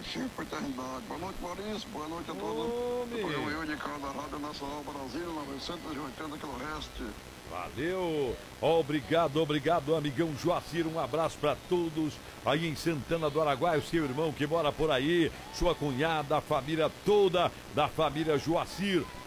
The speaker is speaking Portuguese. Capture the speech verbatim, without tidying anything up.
motivo por eternidade. Boa noite, Maurício. Boa noite a todos. Homem. Eu programa eu de cada Rádio Nacional Brasil, novecentos e oitenta quilohertz. Valeu, obrigado, obrigado, amigão Joacir, um abraço para todos aí em Santana do Araguaia, o seu irmão que mora por aí, sua cunhada, a família toda da família Joacir,